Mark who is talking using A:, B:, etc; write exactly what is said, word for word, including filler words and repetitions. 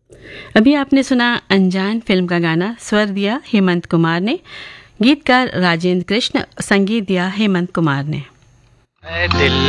A: अभी आपने सुना अनजान फिल्म का गाना। स्वर दिया हेमंत कुमार ने, गीतकार राजेंद्र कृष्ण, संगीत दिया हेमंत कुमार ने।